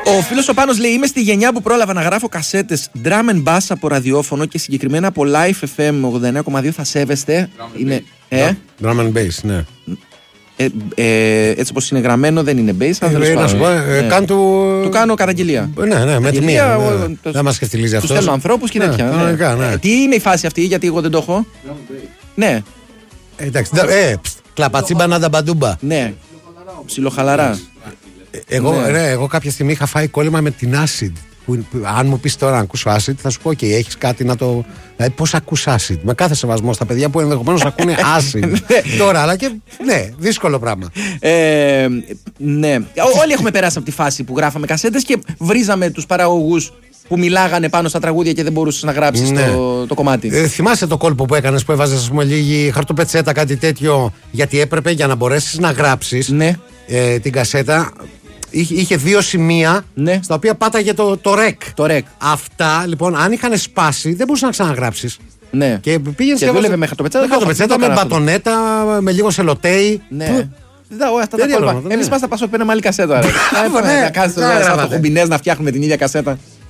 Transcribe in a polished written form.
Ο φίλος ο Πάνος λέει: είμαι στη γενιά που πρόλαβα να γράφω κασέτες drum and bass από ραδιόφωνο και συγκεκριμένα από Life FM 89,2. Θα σέβεστε. Είναι. Drum and bass, ναι. Έτσι όπως είναι γραμμένο δεν είναι bass. Να σου πω, του κάνω καταγγελία. Ναι, με τη μία. Δεν μας ξεφτιλίζει αυτό. Τους θέλω ανθρώπους και τέτοια. Τι είναι η φάση αυτή, γιατί εγώ δεν το έχω. Ναι. Εντάξει. Κλαπατσίμπα να τα μπαντούμπα. Ναι. Ψιλοχαλαρά. Εγώ κάποια στιγμή είχα φάει κόλλημα με την acid. Που, αν μου πεις τώρα να ακούσω acid, θα σου πω: OK, έχεις κάτι να το. Δηλαδή, πώς ακούς acid? Με κάθε σεβασμό στα παιδιά που ενδεχομένως ακούνε acid. Τώρα, αλλά και. Ναι, δύσκολο πράγμα. Ναι. Όλοι έχουμε περάσει από τη φάση που γράφαμε κασέτες και βρίζαμε τους παραγωγούς που μιλάγανε πάνω στα τραγούδια και δεν μπορούσες να γράψεις το κομμάτι. Θυμάσαι το κόλπο που έκανες που έβαζες, ας πούμε, λίγη χαρτοπετσέτα, κάτι τέτοιο, γιατί έπρεπε για να μπορέσεις να γράψεις την κασέτα. Είχε 2 σημεία στα οποία πάταγε το ρεκ. Αυτά λοιπόν, αν είχαν σπάσει, δεν μπορούσαν να ξαναγράψεις. Ναι. Και πήγαινε και δούλευε με χαρτοπετσέτα, με μπατονέτα, με λίγο σελοτέι. Ναι. Αυτά τα κόλπα. Εμείς μας τα πασόπαιναμε άλλη κασέτα. Να κάνεις το κουμπινές να φτιάχνουμε την ίδια κασέτα.